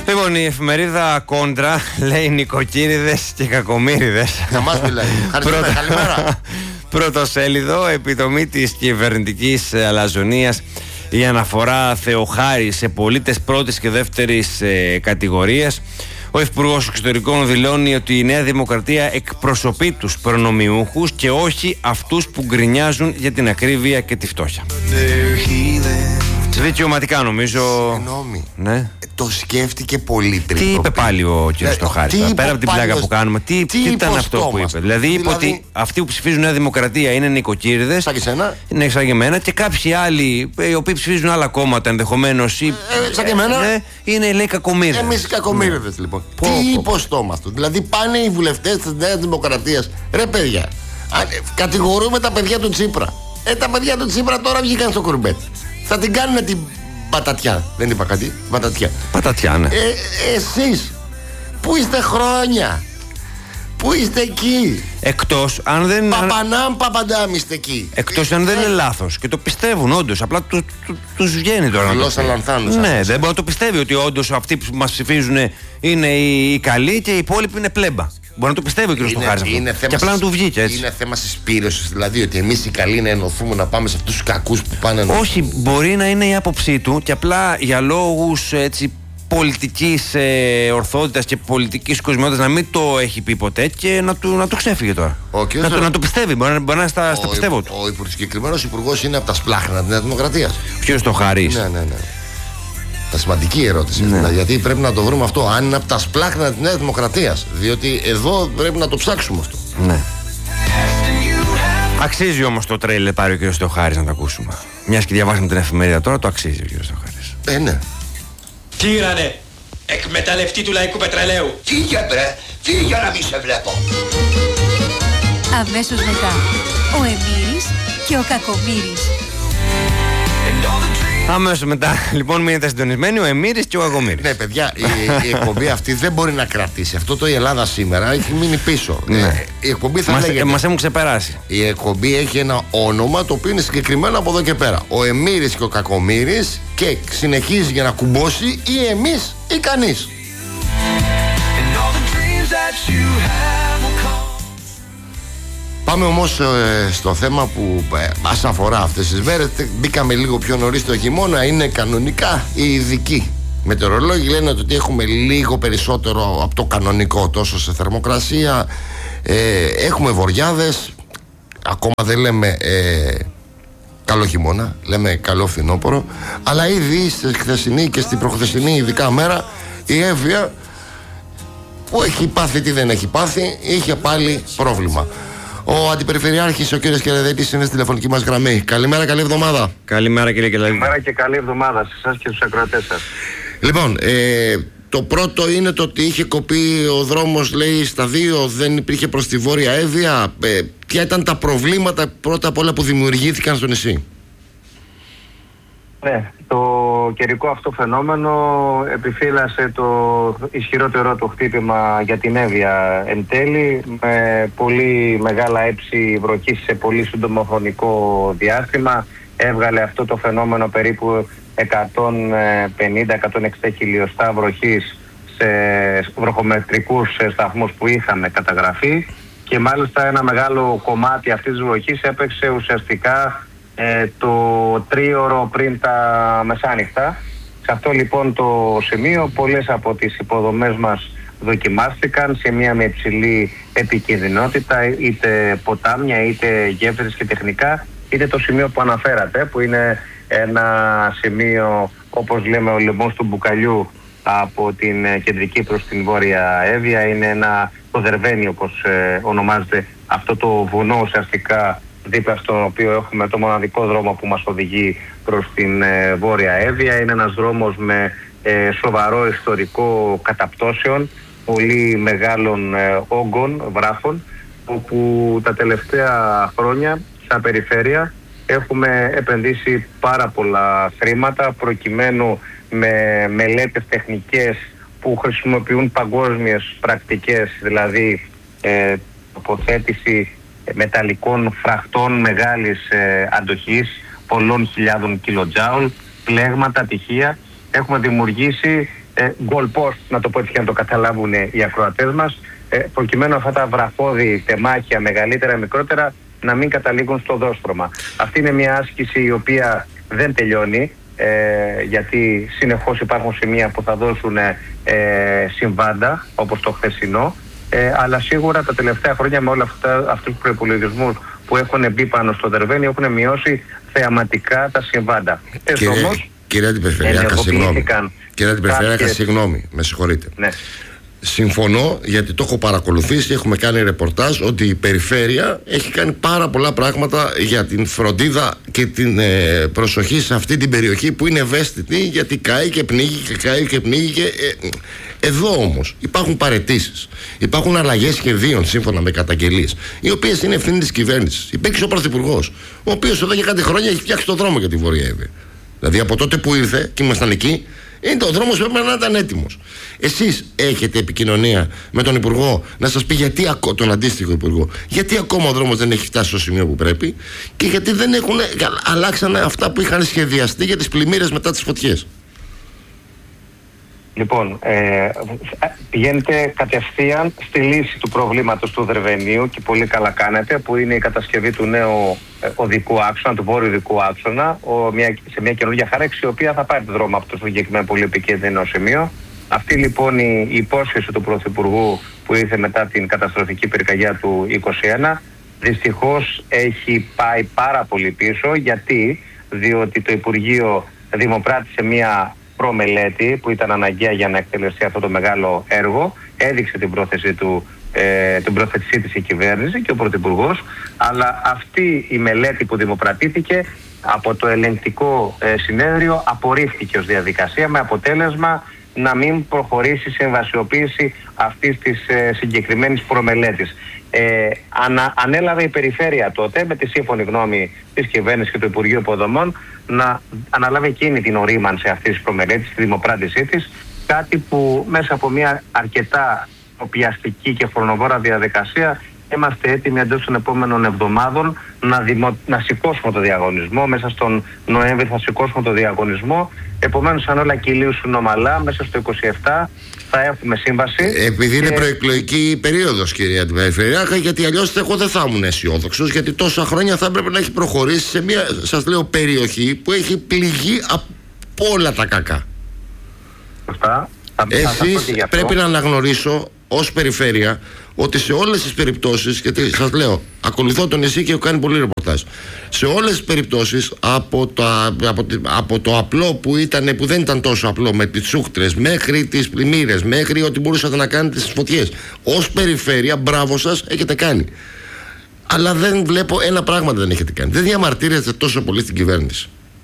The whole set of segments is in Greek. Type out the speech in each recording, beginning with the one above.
Λοιπόν, η εφημερίδα Κόντρα λέει νοικοκύριδες και κακομοίριδες. Για μας μιλάει. Καλημέρα. Πρωτοσέλιδο, επιτομή της κυβερνητικής αλαζονίας, η αναφορά Θεοχάρη σε πολίτες πρώτης και δεύτερης κατηγορίας. Ο Υπουργός Εξωτερικών δηλώνει ότι η Νέα Δημοκρατία εκπροσωπεί τους προνομιούχους και όχι αυτούς που γκρινιάζουν για την ακρίβεια και τη φτώχεια. Δικαιωματικά νομίζω. Συγγνώμη. Ναι. Το σκέφτηκε πολύ πριν. Τι είπε πάλι ο κ. Στοχάρης, πέρα από την πλάκα που κάνουμε, τι ήταν αυτό που είπε? Δηλαδή είπε ότι αυτοί που ψηφίζουν Νέα Δημοκρατία είναι νοικοκύριδες. Σαν και σένα. Ναι, σαν και εμένα. Και κάποιοι άλλοι, οι οποίοι ψηφίζουν άλλα κόμματα ενδεχομένως. Σαν και εμένα. Ναι, είναι, λέει, κακομοίριδες. Εμείς οι κακομοίριδες, λοιπόν. Τι υποστόμα αυτό? Δηλαδή πάνε οι βουλευτές της Νέας Δημοκρατίας. Ρε παιδιά, κατηγορούμε τα παιδιά του Τσίπρα. Τα παιδιά του Τσίπρα τώρα βγήκαν στο κουρμπέτ. Θα την κάνουν την πατατιά. Δεν είπα κάτι. Πατατιά. Πατατιά, ναι. Εσείς που είστε χρόνια, που είστε εκεί. Εκτός αν δεν. Παπαντάμ είστε εκεί. Εκτός αν δεν είναι λάθος. Και το πιστεύουν όντως. Απλά τους βγαίνει τώρα. Γλώσσα λανθάνους. Ναι, δεν μπορεί να το πιστεύει ότι όντως αυτοί που μας ψηφίζουν είναι οι καλοί και οι υπόλοιποι είναι πλέμπα. Μπορεί να το πιστεύει ο κ. Στοχάρης αυτό. Και απλά να του βγήκε έτσι. Είναι θέμα συσπήρωσης, δηλαδή ότι εμείς οι καλοί να ενωθούμε να πάμε σε αυτούς τους κακούς που πάνε. Όχι, μπορεί να είναι η άποψή του και απλά για λόγους έτσι πολιτικής ορθότητας και πολιτικής κοσμιότητας να μην το έχει πει ποτέ και να του ξέφυγε τώρα. Να το πιστεύει, μπορεί να στα πιστεύω του. Ο συγκεκριμένος υπουργός είναι από τα σπλάχνα της Νέας Δημοκρατίας. Ποιος Στοχάρης? Ναι. Τα σημαντική ερώτηση, δηλαδή, γιατί πρέπει να το βρούμε αυτό. Αν είναι από τα σπλάχνα της Νέας Δημοκρατίας. Διότι εδώ πρέπει να το ψάξουμε αυτό. Ναι. Αξίζει όμως το τρέιλερ πάρει ο κ. Στοχάρης να το ακούσουμε. Μιας και διαβάσαμε την εφημερίδα τώρα, το αξίζει ο κ. Στοχάρης. Ναι. Τύρανε, εκμεταλλευτή του λαϊκού πετρελαίου. Φύγε μπρε, φύγε να μην σε βλέπω. Αμέσως μετά, ο Εμμύρης και ο Κακομοίρης. Αμέσως μετά, λοιπόν, μείνετε συντονισμένοι, ο Εμμύρης και ο Κακομοίρης. Ναι, παιδιά, η εκπομπή αυτή δεν μπορεί να κρατήσει. Αυτό το η Ελλάδα σήμερα έχει μείνει πίσω. Ναι. Η εκπομπή θα λέγεται. Μας έχουν ξεπεράσει. Η εκπομπή έχει ένα όνομα το οποίο είναι συγκεκριμένο από εδώ και πέρα. Ο Εμμύρης και ο Κακομοίρης, και συνεχίζει για να κουμπώσει ή εμείς ή κανείς. Πάμε όμως στο θέμα που μας αφορά αυτές τις μέρες. Μπήκαμε λίγο πιο νωρίς το χειμώνα. Είναι κανονικά οι ειδικοί μετεωρολόγοι λένε ότι έχουμε λίγο περισσότερο από το κανονικό, τόσο σε θερμοκρασία. Έχουμε βοριάδες. Ακόμα δεν λέμε καλό χειμώνα, λέμε καλό φθινόπωρο. Αλλά ήδη στη χθεσινή και στην προχθεσινή ειδικά μέρα η Εύβοια, που έχει πάθει τι δεν έχει πάθει, είχε πάλι πρόβλημα. Ο Αντιπεριφερειάρχης, ο κ. Κερδετής, είναι στη τηλεφωνική μας γραμμή. Καλημέρα, καλή εβδομάδα. Καλημέρα, κύριε Κερδετή. Καλημέρα και καλή εβδομάδα σε εσάς και στους ακροατές σας. Λοιπόν, το πρώτο είναι το ότι είχε κοπεί ο δρόμος, λέει, στα 2, δεν υπήρχε προς τη Βόρεια Εύβοια. Ποια ήταν τα προβλήματα πρώτα απ' όλα που δημιουργήθηκαν στο νησί? Ναι, το καιρικό αυτό φαινόμενο επιφύλασε το ισχυρότερο του χτύπημα για την Εύβοια εν τέλει, με πολύ μεγάλα έψη βροχής σε πολύ σύντομο χρονικό διάστημα. Έβγαλε αυτό το φαινόμενο περίπου 150-160 χιλιοστά βροχής σε βροχομετρικούς σταθμούς που είχαμε καταγραφεί, και μάλιστα ένα μεγάλο κομμάτι αυτής της βροχής έπαιξε ουσιαστικά το 3ωρο πριν τα μεσάνυχτα. Σε αυτό λοιπόν το σημείο πολλές από τις υποδομές μας δοκιμάστηκαν σε μια με υψηλή επικινδυνότητα, είτε ποτάμια, είτε γέφυρες και τεχνικά, είτε το σημείο που αναφέρατε, που είναι ένα σημείο, όπως λέμε, ο λαιμός του Μπουκαλιού από την κεντρική προς την βόρεια Εύβοια. Είναι ένα, το Δερβένι όπως ονομάζεται αυτό το βουνό, ουσιαστικά δίπλα στον οποίο έχουμε το μοναδικό δρόμο που μας οδηγεί προς την βόρεια Εύβοια. Είναι ένας δρόμος με σοβαρό ιστορικό καταπτώσεων, πολύ μεγάλων όγκων, βράχων, όπου τα τελευταία χρόνια στα περιφέρεια έχουμε επενδύσει πάρα πολλά χρήματα προκειμένου με μελέτες τεχνικές που χρησιμοποιούν παγκόσμιες πρακτικές, δηλαδή τοποθέτηση μεταλλικών φραχτών μεγάλης αντοχής, πολλών χιλιάδων κιλοτζάουλ, πλέγματα, τυχεία. Έχουμε δημιουργήσει goal post, να το πω έτσι για να το καταλάβουν οι ακροατές μας, προκειμένου αυτά τα βραχώδη τεμάχια, μεγαλύτερα, μικρότερα, να μην καταλήγουν στο δόστρωμα. Αυτή είναι μια άσκηση η οποία δεν τελειώνει, γιατί συνεχώς υπάρχουν σημεία που θα δώσουν συμβάντα, όπως το χθεσινό, αλλά σίγουρα τα τελευταία χρόνια με όλα αυτούς τους προϋπολογισμούς που έχουν μπει πάνω στο Δερβένι έχουν μειώσει θεαματικά τα συμβάντα. Κύριε Αντιπεριφερειάρχα, συγγνώμη, με συγχωρείτε. Ναι. Συμφωνώ, γιατί το έχω παρακολουθήσει, έχουμε κάνει ρεπορτάζ ότι η περιφέρεια έχει κάνει πάρα πολλά πράγματα για την φροντίδα και την προσοχή σε αυτή την περιοχή που είναι ευαίσθητη, γιατί καεί και πνίγει εδώ όμως υπάρχουν παραιτήσεις, υπάρχουν αλλαγές σχεδίων σύμφωνα με καταγγελίες, οι οποίες είναι ευθύνη της κυβέρνησης. Υπήρξε ο Πρωθυπουργός, ο οποίος εδώ και κάτι χρόνια έχει φτιάξει το δρόμο για τη Βόρεια Εύβοια. Δηλαδή από τότε που ήρθε και ήμασταν εκεί, ο δρόμος πρέπει να ήταν έτοιμος. Εσείς έχετε επικοινωνία με τον Υπουργό να σας πει τον αντίστοιχο Υπουργό, γιατί ακόμα ο δρόμος δεν έχει φτάσει στο σημείο που πρέπει και γιατί δεν αλλάξανε αυτά που είχαν σχεδιαστεί για τις πλημμύρες μετά τις φωτιές? Λοιπόν, πηγαίνετε κατευθείαν στη λύση του προβλήματος του Δερβενίου και πολύ καλά κάνετε, που είναι η κατασκευή του νέου οδικού άξονα, του βόρειου οδικού άξονα, σε μια καινούργια χάραξη, η οποία θα πάρει το δρόμο από το συγκεκριμένο πολύ επικίνδυνο σημείο. Αυτή λοιπόν η υπόσχεση του Πρωθυπουργού που ήρθε μετά την καταστροφική πυρκαγιά του 2021, δυστυχώς έχει πάει πάρα πολύ πίσω. Διότι το Υπουργείο δημοπράτησε μια προμελέτη που ήταν αναγκαία για να εκτελεστεί αυτό το μεγάλο έργο, έδειξε την πρόθεσή της η κυβέρνηση και ο Πρωθυπουργός, αλλά αυτή η μελέτη που δημοπρατήθηκε από το ελεγκτικό συνέδριο απορρίφθηκε ως διαδικασία, με αποτέλεσμα να μην προχωρήσει σε εμβασιοποίηση αυτής της συγκεκριμένης προμελέτης. Ανέλαβε η περιφέρεια τότε, με τη σύμφωνη γνώμη της κυβέρνησης και του Υπουργείου Υποδομών, να αναλάβει εκείνη την ορίμανση αυτής της προμελέτης, τη δημοπράτησή της, κάτι που μέσα από μια αρκετά οπιαστική και χρονοβόρα διαδικασία είμαστε έτοιμοι εντός των επόμενων εβδομάδων να σηκώσουμε το διαγωνισμό. Μέσα στον Νοέμβρη θα σηκώσουμε το διαγωνισμό. Επομένως, αν όλα κυλήσουν ομαλά, μέσα στο 27 θα έχουμε σύμβαση. Επειδή είναι προεκλογική περίοδος, κυρία Αντιπεριφερειάρχα, γιατί αλλιώς εγώ δεν θα ήμουν αισιόδοξος, γιατί τόσα χρόνια θα έπρεπε να έχει προχωρήσει σε μια, σας λέω, περιοχή που έχει πληγεί από όλα τα κακά. Εσείς πρέπει να αναγνωρίσω ως περιφέρεια ότι σε όλες τις περιπτώσεις, γιατί σας λέω, ακολουθώ το νησί και έχω κάνει πολύ ρεπορτάζ, σε όλες τις περιπτώσεις, από το απλό που δεν ήταν τόσο απλό, με τις σούχτρες, μέχρι τις πλημμύρες, μέχρι ό,τι μπορούσατε να κάνετε στις φωτιές, ως περιφέρεια, μπράβο σας, έχετε κάνει. Αλλά δεν βλέπω ένα πράγμα δεν έχετε κάνει. Δεν διαμαρτύρεστε τόσο πολύ στην κυβέρνηση.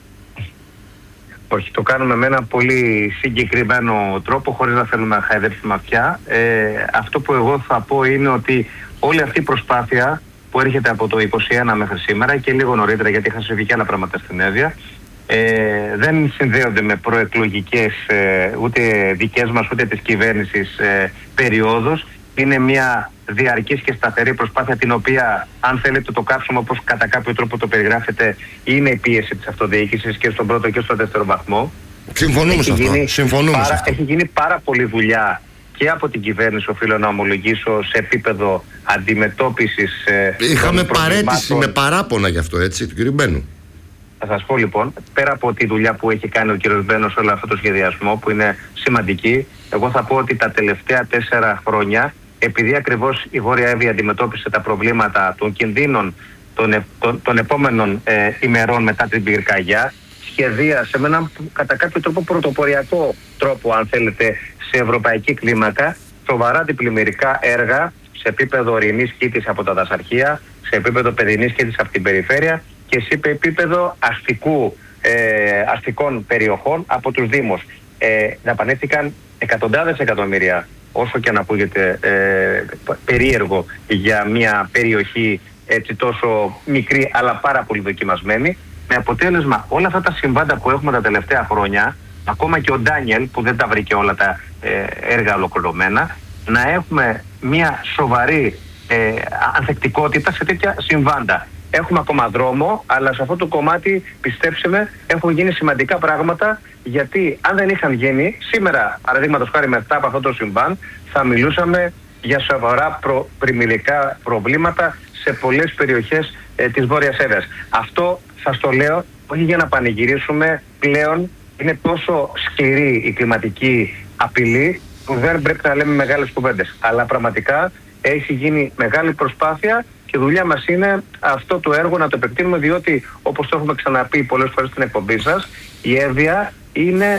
Όχι, το κάνουμε με ένα πολύ συγκεκριμένο τρόπο, χωρίς να θέλουμε να χαϊδέψουμε αυτιά. Αυτό που εγώ θα πω είναι ότι όλη αυτή η προσπάθεια που έρχεται από το 2021 μέχρι σήμερα και λίγο νωρίτερα, γιατί είχαν συμβεί και άλλα πράγματα στην Εύβοια, δεν συνδέονται με προεκλογικές ούτε δικές μας ούτε της κυβέρνησης περιόδους. Είναι μια διαρκής και σταθερή προσπάθεια, την οποία, αν θέλετε, το κάψουμε όπως κατά κάποιο τρόπο το περιγράφεται, είναι η πίεση της αυτοδιοίκησης και στον πρώτο και στον δεύτερο βαθμό. Συμφωνούμε σε αυτό. Έχει γίνει πάρα πολλή δουλειά και από την κυβέρνηση, οφείλω να ομολογήσω, σε επίπεδο αντιμετώπισης. Είχαμε παρέτηση με παράπονα γι' αυτό, έτσι, του κ. Μπένου. Θα σας πω λοιπόν, πέρα από τη δουλειά που έχει κάνει ο κ. Μπένος σε όλο αυτό το σχεδιασμό, που είναι σημαντική, εγώ θα πω ότι τα τελευταία 4 χρόνια, επειδή ακριβώς η Βόρεια Εύβοια αντιμετώπισε τα προβλήματα των κινδύνων των επόμενων ημερών μετά την πυρκαγιά, σχεδίασε με έναν κατά κάποιο τρόπο πρωτοποριακό τρόπο, αν θέλετε, σε ευρωπαϊκή κλίμακα, σοβαρά αντιπλημμυρικά έργα σε επίπεδο ορεινής κήτης από τα δασαρχεία, σε επίπεδο παιδινής κήτης από την περιφέρεια και σε επίπεδο αστικών περιοχών από τους Δήμους. Δαπανήθηκαν εκατοντάδες εκατομμύρια, όσο και αν ακούγεται περίεργο για μια περιοχή έτσι τόσο μικρή αλλά πάρα πολύ δοκιμασμένη, με αποτέλεσμα όλα αυτά τα συμβάντα που έχουμε τα τελευταία χρόνια, ακόμα και ο Ντάνιελ που δεν τα βρήκε όλα τα έργα ολοκληρωμένα, να έχουμε μια σοβαρή ανθεκτικότητα σε τέτοια συμβάντα. έχουμε ακόμα δρόμο, αλλά σε αυτό το κομμάτι, πιστέψτε με, έχουν γίνει σημαντικά πράγματα, γιατί αν δεν είχαν γίνει, σήμερα, παραδείγματος χάρη μετά από αυτό το συμβάν, θα μιλούσαμε για σοβαρά πρημιλικά προβλήματα σε πολλές περιοχές της Βόρειας Εύβοιας. Αυτό σας το λέω όχι για να πανηγυρίσουμε, πλέον είναι τόσο σκληρή η κλιματική απειλή που δεν πρέπει να λέμε μεγάλες κουβέντες. Αλλά πραγματικά έχει γίνει μεγάλη προσπάθεια και δουλειά μας είναι αυτό το έργο να το επεκτείνουμε, διότι όπως το έχουμε ξαναπεί πολλές φορές στην εκπομπή σας, η Εύβοια είναι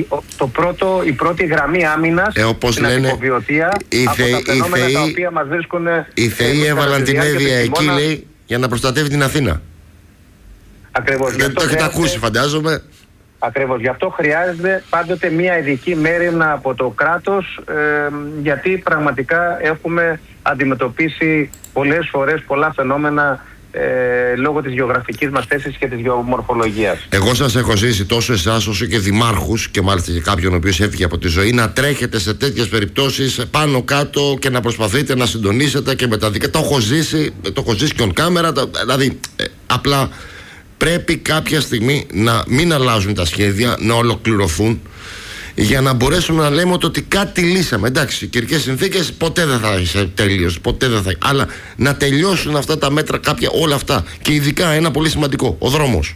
η πρώτη γραμμή άμυνας στην ατυποβιωτία από τα φαινόμενα τα οποία μας βρίσκουν. Οι θεοί έβαλαν την Εύβοια εκεί, λέει, για να προστατεύει την Αθήνα. Ακριβώς. Δεν το έχετε ακούσει, φαντάζομαι. Ακριβώς. Γι' αυτό χρειάζεται πάντοτε μια ειδική μέριμνα από το κράτος, γιατί πραγματικά έχουμε αντιμετωπίσει πολλές φορές πολλά φαινόμενα λόγω της γεωγραφικής μας θέσης και της γεωμορφολογίας. Εγώ σας έχω ζήσει τόσο εσάς όσο και δημάρχους, και μάλιστα και κάποιον ο οποίος έφυγε από τη ζωή, να τρέχετε σε τέτοιες περιπτώσεις πάνω κάτω και να προσπαθείτε να συντονίσετε και με τα δικά. Το έχω ζήσει και on camera, δηλαδή απλά πρέπει κάποια στιγμή να μην αλλάζουν τα σχέδια, να ολοκληρωθούν, για να μπορέσουμε να λέμε ότι κάτι λύσαμε. Εντάξει, οι καιρικές συνθήκες ποτέ δεν θα είσαι τέλειος, ποτέ δεν θα. Αλλά να τελειώσουν αυτά τα μέτρα, κάποια, όλα αυτά. Και ειδικά ένα πολύ σημαντικό, ο δρόμος.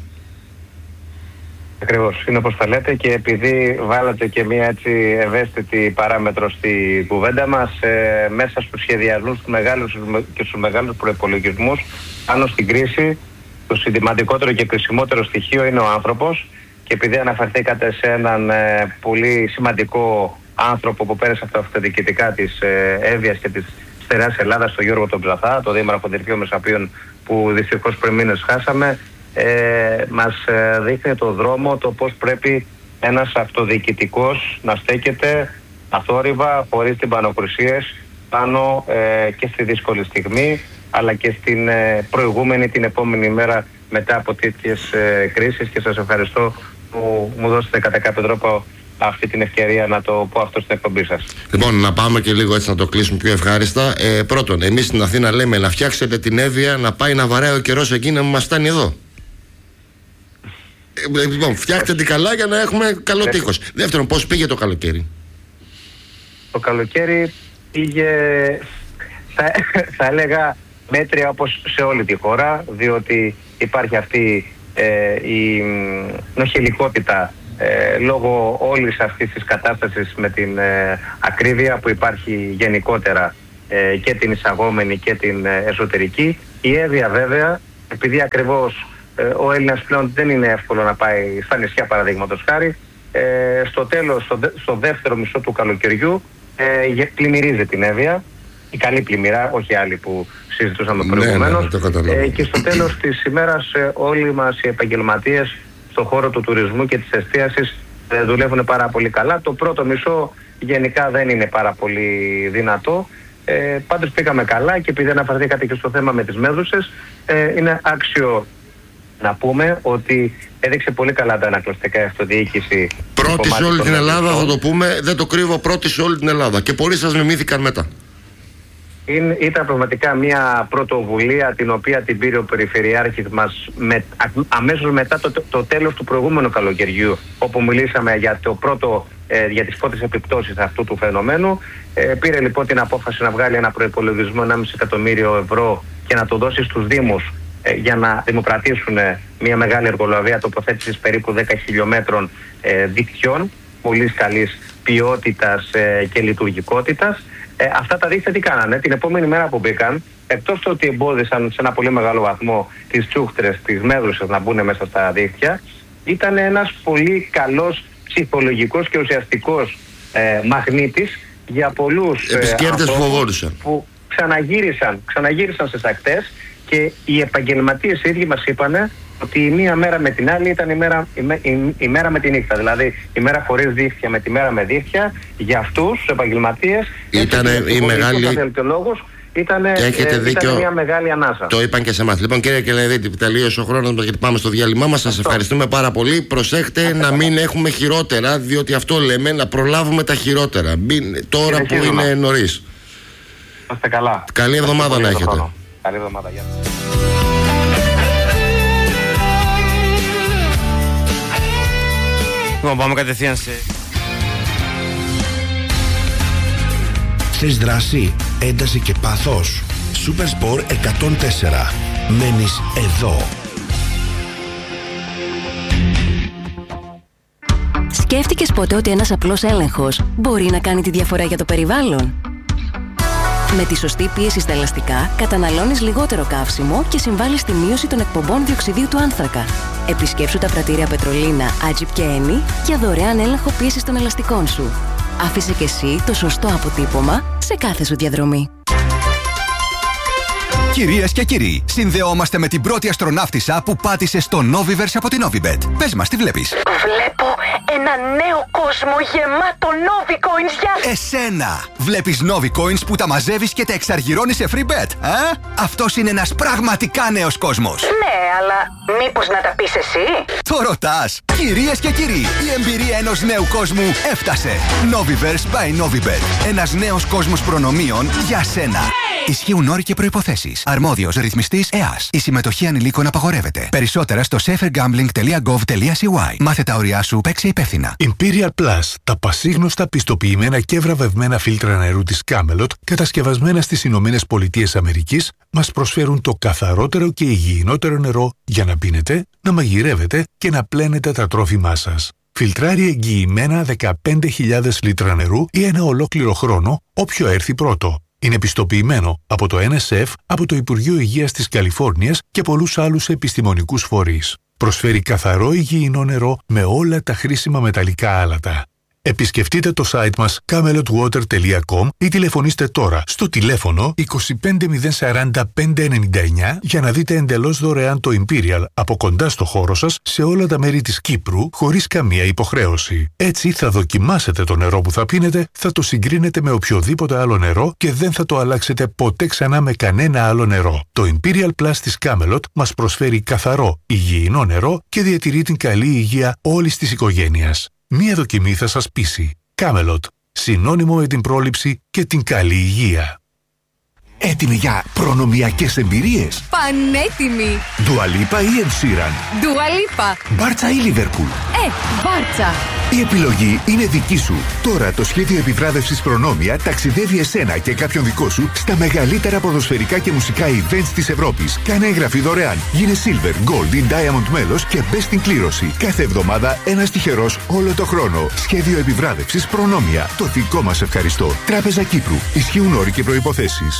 Ακριβώς, είναι όπως τα λέτε, και επειδή βάλατε και μια έτσι ευαίσθητη παράμετρο στη κουβέντα μας, μέσα στους σχεδιασμούς και στους μεγάλους προϋπολογισμούς πάνω στην κρίση, το σημαντικότερο και κρισιμότερο στοιχείο είναι ο άνθρωπος. Και επειδή αναφερθήκατε σε έναν πολύ σημαντικό άνθρωπο που πέρασε από τα αυτοδιοικητικά της Εύβοιας και της Στερεάς Ελλάδας, τον Γιώργο τον Ψαθά, τον δήμαρχο Δερφείου Μεσαπίων, που δυστυχώς πριν μήνες χάσαμε, μας δείχνει το δρόμο, το πώς πρέπει ένας αυτοδιοικητικός να στέκεται αθόρυβα, χωρίς τυμπανοκρουσίες, πάνω και στη δύσκολη στιγμή, αλλά και στην προηγούμενη, την επόμενη μέρα μετά από τέτοιες κρίσεις. Και σας ευχαριστώ που μου δώσετε κατά κάποιο τρόπο αυτή την ευκαιρία να το πω αυτό στην εκπομπή σας. Λοιπόν, να πάμε και λίγο έτσι να το κλείσουμε πιο ευχάριστα. Πρώτον, εμείς στην Αθήνα λέμε να φτιάξετε την Εύβοια, να πάει να βαράει ο καιρός εκεί, να μας φτάνει εδώ. Λοιπόν, φτιάχτε την καλά για να έχουμε καλό τείχος. Δεύτερον, πώς πήγε το καλοκαίρι? Το καλοκαίρι πήγε, θα έλεγα, μέτρια όπως σε όλη τη χώρα, διότι υπάρχει αυτή η νοχελικότητα λόγω όλης αυτής της κατάστασης με την ακρίβεια που υπάρχει γενικότερα, και την εισαγόμενη και την εσωτερική. Η Εύβοια βέβαια, επειδή ακριβώς ο Έλληνας πλέον δεν είναι εύκολο να πάει στα νησιά, παραδείγματος χάρη, στο τέλος, στο δεύτερο μισό του καλοκαιριού, πλημμυρίζει την Εύβοια, η καλή πλημμυρά, όχι άλλη που συζητούσαμε προηγουμένως, και στο τέλος της ημέρας όλοι μας οι επαγγελματίες στον χώρο του τουρισμού και της εστίασης δουλεύουν πάρα πολύ καλά. Το πρώτο μισό γενικά δεν είναι πάρα πολύ δυνατό, πάντως πήγαμε καλά, και επειδή αναφερθήκατε και στο θέμα με τις μέδουσες, είναι άξιο να πούμε ότι έδειξε πολύ καλά αντανακλαστικά η αυτοδιοίκηση. Πρώτη σε όλη την Ελλάδα, θα το πούμε, δεν το κρύβω, πρώτη σε όλη την Ελλάδα, και πολλοί σας μιμήθηκαν μετά. Ήταν πραγματικά μια πρωτοβουλία την οποία την πήρε ο Περιφερειάρχης μας αμέσως μετά το τέλος του προηγούμενου καλοκαιριού, όπου μιλήσαμε για για τις πρώτες επιπτώσεις αυτού του φαινομένου. Πήρε λοιπόν την απόφαση να βγάλει ένα προϋπολογισμό 1,5 εκατομμύριο ευρώ και να το δώσει στους Δήμους για να δημοπρατήσουν μια μεγάλη εργολαβία τοποθέτησης περίπου 10 χιλιόμετρων δικτυών πολύ καλής ποιότητας και λειτουργικότητας. Αυτά τα δίκτυα τι κάνανε? Την επόμενη μέρα που μπήκαν, εκτός το ότι εμπόδισαν σε ένα πολύ μεγάλο βαθμό τις τσούχτρες, τις μέδουσες να μπουν μέσα στα δίκτυα, ήταν ένας πολύ καλός ψυχολογικός και ουσιαστικός μαγνήτης για πολλούς επισκέπτες που ξαναγύρισαν στις ακτές, και οι επαγγελματίες οι ίδιοι μας είπανε ότι η μία μέρα με την άλλη ήταν η μέρα με τη νύχτα. Δηλαδή η μέρα χωρίς δίχτυα με τη μέρα με δίχτυα, για αυτούς τους επαγγελματίες ήταν η μεγάλη... Ήταν μια μεγάλη ανάσα. Το είπαν και σε εμάς. Λοιπόν, κύριε Κελεδίτη, τελείωσε ο χρόνος μας γιατί πάμε στο διάλειμμα μας. Σας ευχαριστούμε πάρα πολύ. Προσέχτε να μην έχουμε χειρότερα, διότι αυτό λέμε, να προλάβουμε τα χειρότερα. Τώρα που είναι νωρίς. Είστε καλά. Καλή εβδομάδα να έχετε. Καλή εβδομάδα, γεια. Λοιπόν, πάμε κατευθείαν Θες δράση, ένταση και πάθος? Supersport 104. Μένεις εδώ. Σκέφτηκες ποτέ ότι ένας απλός έλεγχος μπορεί να κάνει τη διαφορά για το περιβάλλον? Με τη σωστή πίεση στα ελαστικά καταναλώνεις λιγότερο καύσιμο και συμβάλλεις στη μείωση των εκπομπών διοξιδίου του άνθρακα. Επισκέψου τα πρατήρια Πετρολίνα, Άτζιπ και Ένι για δωρεάν έλεγχο πίεσης των ελαστικών σου. Άφησε και εσύ το σωστό αποτύπωμα σε κάθε σου διαδρομή. Κυρίες και κύριοι, συνδεόμαστε με την πρώτη αστροναύτισσα που πάτησε στο Noviverse από την Novibet. Πες μας, τι βλέπεις? Βλέπω ένα νέο κόσμο γεμάτο Novicoins για... Εσένα! Βλέπεις Novicoins που τα μαζεύεις και τα εξαργυρώνεις σε free bet, Αυτός είναι ένας πραγματικά νέος κόσμος. Ναι, αλλά μήπως να τα πεις εσύ? Το ρωτάς! Κυρίες και κύριοι, η εμπειρία ενός νέου κόσμου έφτασε. Noviverse by Novibet. Ένας νέος κόσμος προνομίων για σένα. Ισχύουν όροι και προϋποθέσεις. Αρμόδιος ρυθμιστής ΕΑΣ. Η συμμετοχή ανηλίκων απαγορεύεται. Περισσότερα στο safergambling.gov.cy. Μάθε τα όρια σου, παίξε υπεύθυνα. Imperial Plus. Τα πασίγνωστα πιστοποιημένα και βραβευμένα φίλτρα νερού της Camelot, κατασκευασμένα στις Ηνωμένες Πολιτείες Αμερικής, μας προσφέρουν το καθαρότερο και υγιεινότερο νερό για να πίνετε, να μαγειρεύετε και να πλένετε τα τρόφιμά σας. Φιλτράρει εγγυημένα 15.000 λίτρα νερού ή ένα ολόκληρο χρόνο, όποιο έρθει πρώτο. Είναι πιστοποιημένο από το NSF, από το Υπουργείο Υγείας της Καλιφόρνιας και πολλούς άλλους επιστημονικούς φορείς. Προσφέρει καθαρό υγιεινό νερό με όλα τα χρήσιμα μεταλλικά άλατα. Επισκεφτείτε το site μας camelotwater.com ή τηλεφωνήστε τώρα στο τηλέφωνο 25040 599 για να δείτε εντελώς δωρεάν το Imperial από κοντά στο χώρο σας σε όλα τα μέρη της Κύπρου χωρίς καμία υποχρέωση. Έτσι θα δοκιμάσετε το νερό που θα πίνετε, θα το συγκρίνετε με οποιοδήποτε άλλο νερό και δεν θα το αλλάξετε ποτέ ξανά με κανένα άλλο νερό. Το Imperial Plus της Camelot μας προσφέρει καθαρό, υγιεινό νερό και διατηρεί την καλή υγεία όλης της οικογένειας. Μία δοκιμή θα σας πείσει. Camelot. Συνώνυμο με την πρόληψη και την καλή υγεία. Έτοιμοι για προνομιακές εμπειρίες? Πανέτοιμοι! Dua Lipa ή Ed Sheeran? Dua Lipa! Μπάρτσα ή Liverpool? Μπάρτσα! Η επιλογή είναι δική σου. Τώρα το σχέδιο επιβράβευσης Προνόμια ταξιδεύει εσένα και κάποιον δικό σου στα μεγαλύτερα ποδοσφαιρικά και μουσικά events της Ευρώπης. Κάνε εγγραφή δωρεάν. Γίνε Silver, Gold ή Diamond μέλος και μπες στην κλήρωση. Κάθε εβδομάδα ένας τυχερός όλο το χρόνο. Σχέδιο επιβράβευσης Προνόμια. Το δικό μας ευχαριστώ. Τράπεζα Κύπρου. Ισχύουν όροι και προϋποθέσεις.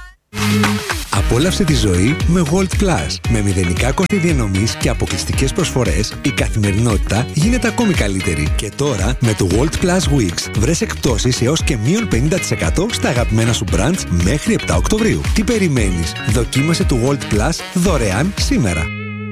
Απόλαυσε τη ζωή με Gold Plus. Με μηδενικά κόστη διανομής και αποκλειστικές προσφορές, η καθημερινότητα γίνεται ακόμη καλύτερη. Και τώρα, με το Gold Plus Weeks, βρες εκπτώσεις έως και μείον 50% στα αγαπημένα σου brands μέχρι 7 Οκτωβρίου. Τι περιμένεις? Δοκίμασε το Gold Plus δωρεάν σήμερα.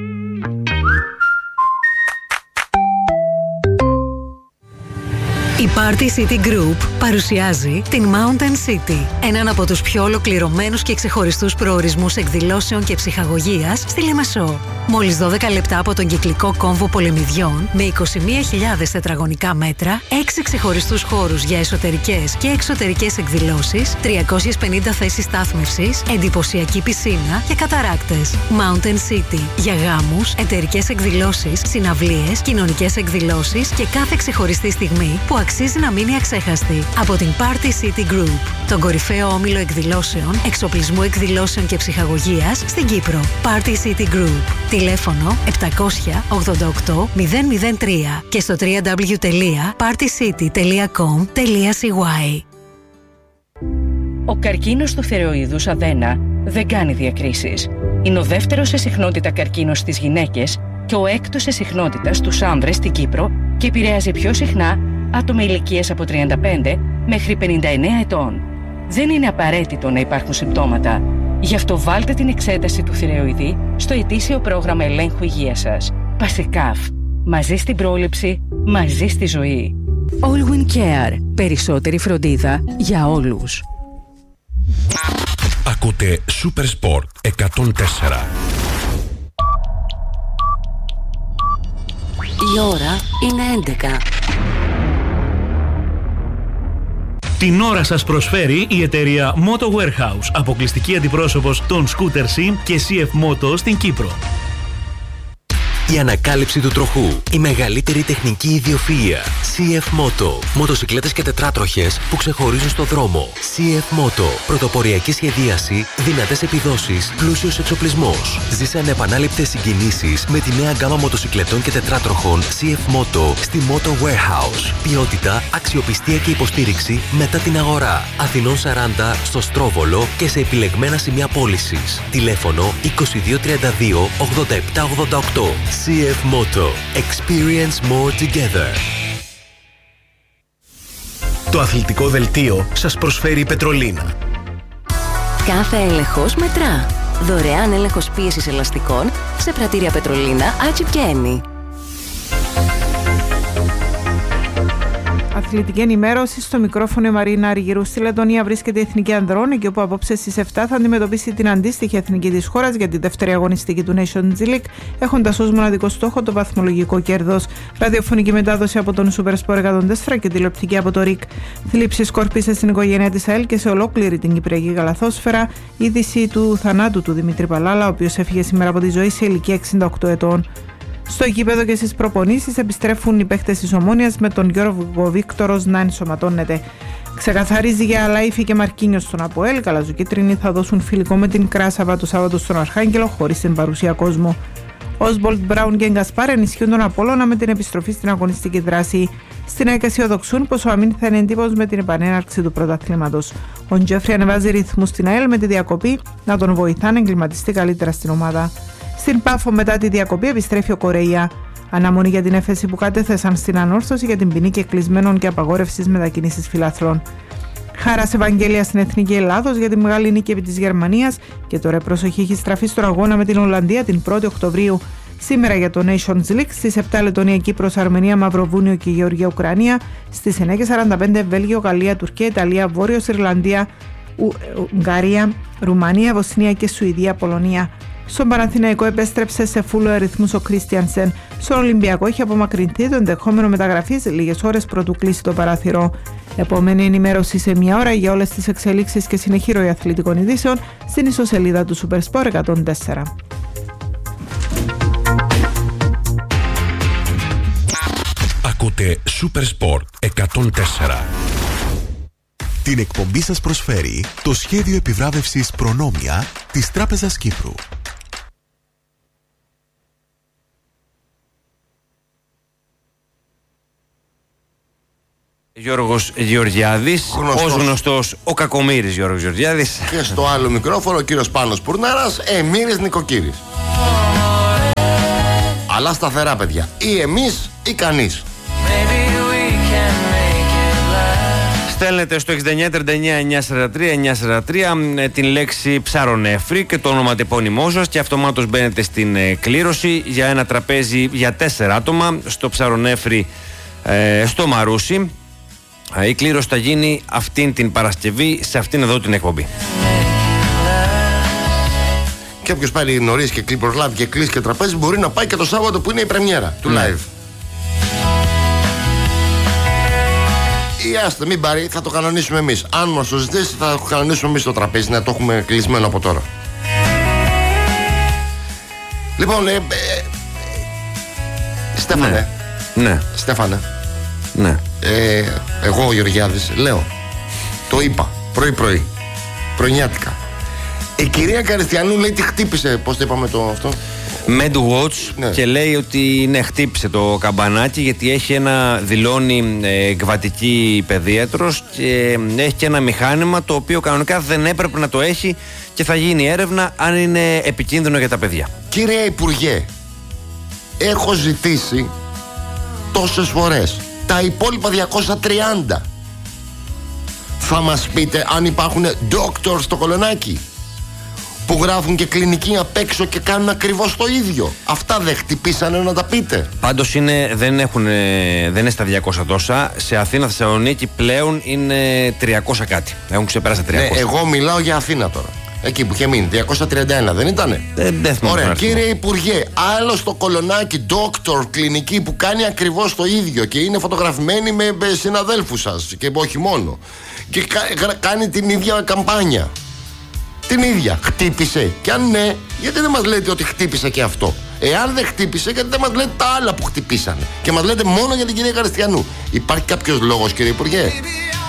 Η Party City Group παρουσιάζει την Mountain City, έναν από τους πιο ολοκληρωμένους και ξεχωριστούς προορισμούς εκδηλώσεων και ψυχαγωγίας στη Λεμεσό. Μόλις 12 λεπτά από τον κυκλικό κόμβο Πολεμιδιών, με 21.000 τετραγωνικά μέτρα, 6 ξεχωριστούς χώρους για εσωτερικές και εξωτερικές εκδηλώσεις, 350 θέσεις στάθμευσης, εντυπωσιακή πισίνα και καταράκτες. Mountain City για γάμους, εταιρικές εκδηλώσεις, συναυλίες, κοινωνικές εκδηλώσεις και κάθε ξεχωριστή στιγμή που αξίζει να μείνει αξέχαστη. Από την Party City Group, τον κορυφαίο όμιλο εκδηλώσεων, εξοπλισμού εκδηλώσεων και ψυχαγωγίας στην Κύπρο. Party City Group. Τηλέφωνο 788 003 και στο www.partycity.com.cy. Ο καρκίνος του θερεοειδούς αδένα δεν κάνει διακρίσεις. Είναι ο δεύτερος σε συχνότητα καρκίνος στις γυναίκες και ο έκτος σε συχνότητα στους άνδρες στην Κύπρο και επηρεάζει πιο συχνά άτομα ηλικίας από 35 μέχρι 59 ετών. Δεν είναι απαραίτητο να υπάρχουν συμπτώματα. Γι' αυτό βάλτε την εξέταση του θηρεοειδή στο ετήσιο πρόγραμμα ελέγχου υγείας σας. Πασικάφ. Μαζί στην πρόληψη, μαζί στη ζωή. Allwyn Care. Περισσότερη φροντίδα για όλους. Ακούτε Super Sport 104. Η ώρα είναι 11. Την ώρα σας προσφέρει η εταιρεία Moto Warehouse, αποκλειστική αντιπρόσωπος των Scooter Sim και CF Moto στην Κύπρο. Η ανακάλυψη του τροχού. Η μεγαλύτερη τεχνική ιδιοφυΐα. CF Moto. Μοτοσικλέτες και τετράτροχες που ξεχωρίζουν στο δρόμο. CF Moto. Πρωτοποριακή σχεδίαση, δυνατές επιδόσεις, πλούσιος εξοπλισμός. Ζήσε ανεπανάληπτες συγκινήσεις με τη νέα γκάμα μοτοσικλετών και τετράτροχων CF Moto στη Moto Warehouse. Ποιότητα, αξιοπιστία και υποστήριξη μετά την αγορά. Αθηνών 40 στο Στρόβολο και σε επιλεγμένα σημεία πώλησης. Τηλέφωνο 2232 8788. CF Moto. Experience more together. Το αθλητικό δελτίο σας προσφέρει η Πετρολίνα. Κάθε έλεγχος μετρά. Δωρεάν έλεγχος πίεσης ελαστικών σε πρατήρια Πετρολίνα, Άτσι και Ένι. Αθλητική ενημέρωση στο μικρόφωνο η Μαρίνα Αργυρού. Στη Λετωνία βρίσκεται η Εθνική Ανδρών, εκεί όπου απόψε στις 7 θα αντιμετωπίσει την αντίστοιχη εθνική της χώρας για τη δεύτερη αγωνιστική του Nations League, έχοντας ως μοναδικό στόχο το βαθμολογικό κέρδος. Ραδιοφωνική μετάδοση από τον Super Sport 104 και τηλεοπτική από το ΡΙΚ. Θλίψη σκόρπισε στην οικογένεια της ΑΕΛ και σε ολόκληρη την Κυπριακή Καλαθόσφαιρα. Είδηση του θανάτου του Δημήτρη Παλάλα, ο οποίος έφυγε σήμερα από τη ζωή σε ηλικία 68 ετών. Στο γήπεδο και στις προπονήσεις επιστρέφουν οι παίχτες της Ομόνοιας με τον Γιώργο Βίκτορος να ενσωματώνεται. Ξεκαθαρίζει για Αλάιφη και Μαρκίνιος στον ΑΠΟΕΛ. Καλαζοκίτρινοι θα δώσουν φιλικό με την Κράσαβα το Σάββατο στον Αρχάγγελο χωρίς την παρουσία κόσμου. Όσμπολτ, Μπράουν και Γκασπάρ ενισχύουν τον Απόλλωνα με την επιστροφή στην αγωνιστική δράση. Στην ΑΕΚ αισιοδοξούν πως ο Αμίν θα είναι εντύπωση με την επανέναρξη του πρωταθλήματος. Ο Τζέφρι ανεβάζει ρυθμούς στην ΑΕΛ με τη διακοπή να τον βοηθά να εγκληματιστεί καλύτερα στην ομάδα. Στην Πάφο μετά τη διακοπή επιστρέφει ο Κορεϊά. Αναμονή για την έφεση που κατέθεσαν στην ανόρθωση για την ποινή και κλεισμένων και απαγόρευσης μετακίνησης φιλάθλων. Χάρας Ευαγγέλια στην Εθνική Ελλάδος για τη μεγάλη νίκη επί της Γερμανίας και τώρα προσοχή έχει στραφεί στον αγώνα με την Ολλανδία την 1η Οκτωβρίου. Σήμερα για το Nations League στις 7 Λετωνία, Κύπρος, Αρμενία, Μαυροβούνιο και Γεωργία, Ουκρανία. Στις 9:45 Βέλγιο, Γαλλία, Τουρκία, Ιταλία, Βόρειος Ιρλανδία, Ουγγαρία, Ρουμανία, Βοσνία και Σουηδία, Πολωνία. Στον Παναθηναϊκό επέστρεψε σε φούλο αριθμούς ο Κρίστιανσεν. Στον Ολυμπιακό έχει απομακρυνθεί το ενδεχόμενο μεταγραφής λίγες ώρες πρωτού κλείσει το παράθυρο. Επόμενη ενημέρωση σε μια ώρα για όλες τις εξελίξεις και συνεχή ροή αθλητικών ειδήσεων στην ιστοσελίδα του Super Sport 104. Ακούτε Super Sport 104. Την εκπομπή σας προσφέρει το σχέδιο επιβράβευσης Προνόμια της Τράπεζας Κύπρου. Γιώργος Γεωργιάδης, ως γνωστός ο Κακομοίρης Γιώργος Γεωργιάδης. Και στο άλλο μικρόφωνο ο κύριος Πάνος Πουρνάρας, Εμμύρης Νικοκύρης. Αλλά σταθερά, παιδιά. Ή εμείς ή κανείς. Στέλνετε στο 6939-943-943 την λέξη ψαρονέφρι και το όνομα τεπώνυμό σας και αυτομάτως μπαίνετε στην κλήρωση για ένα τραπέζι για 4 άτομα στο ψαρονέφρι στο Μαρούσι. Η κλήρωση θα γίνει αυτήν την Παρασκευή σε αυτήν εδώ την εκπομπή. Και όποιος πάρει νωρίς και προσλάβει και κλείσει και τραπέζι μπορεί να πάει και το Σάββατο που είναι η πρεμιέρα του live. Ή άστε, μην πάρει, θα το κανονίσουμε εμείς. Αν μας το ζητήσει, θα το κανονίσουμε εμείς το τραπέζι, να το έχουμε κλεισμένο από τώρα. Λοιπόν, Στέφανε. Ναι. Στέφανε. Ναι. Εγώ ο Γεωργιάδης λέω, το είπα πρωί-πρωί, πρωινιάτικα. Η κυρία Καριστιανού λέει τι χτύπησε, πώς το είπαμε το αυτό. Med Watch, ναι. Και λέει ότι ναι, χτύπησε το καμπανάκι γιατί έχει δηλώνει εκβατική παιδίατρος και έχει και ένα μηχάνημα το οποίο κανονικά δεν έπρεπε να το έχει και θα γίνει έρευνα αν είναι επικίνδυνο για τα παιδιά. Κύριε Υπουργέ, έχω ζητήσει τόσες φορές τα υπόλοιπα 230. Θα μας πείτε αν υπάρχουν doctors στο Κολονάκι που γράφουν και κλινική απ' έξω και κάνουν ακριβώς το ίδιο. Αυτά δεν χτυπήσανε να τα πείτε. Πάντως δεν είναι στα 200 τόσα. Σε Αθήνα, Θεσσαλονίκη πλέον είναι 300 κάτι. Έχουν ξεπεράσει 300. Ναι, εγώ μιλάω για Αθήνα τώρα. Εκεί που είχε μείνει. 231 δεν ήτανε. Δεν ωραία, κύριε Υπουργέ, άλλο στο Κολονάκι, doctor, κλινική που κάνει ακριβώς το ίδιο και είναι φωτογραφημένη με συναδέλφους σας και όχι μόνο. Και κάνει την ίδια καμπάνια. Την ίδια. Χτύπησε. Και αν ναι, γιατί δεν μας λέτε ότι χτύπησε και αυτό. Εάν δεν χτύπησε, γιατί δεν μας λέτε τα άλλα που χτυπήσανε και μας λέτε μόνο για την κυρία Καριστιανού? Υπάρχει κάποιος λόγος, κύριε Υπουργέ?